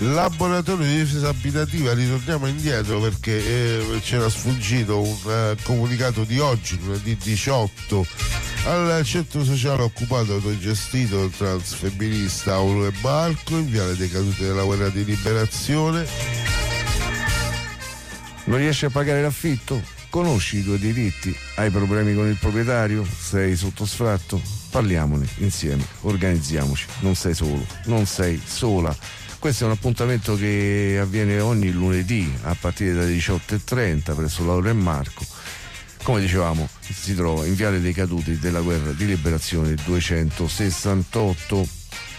Laboratorio di difesa abitativa, ritorniamo indietro perché c'era sfuggito un comunicato di oggi, lunedì 18, al centro sociale occupato autogestito transfemminista Aulo e Marco in viale dei caduti della guerra di liberazione. Non riesci a pagare l'affitto? Conosci i tuoi diritti? Hai problemi con il proprietario? Sei sotto sfratto? Parliamone insieme, organizziamoci, non sei solo, non sei sola. Questo è un appuntamento che avviene ogni lunedì a partire dalle 18:30 presso Laura e Marco. Come dicevamo, si trova in viale dei caduti della guerra di liberazione 268.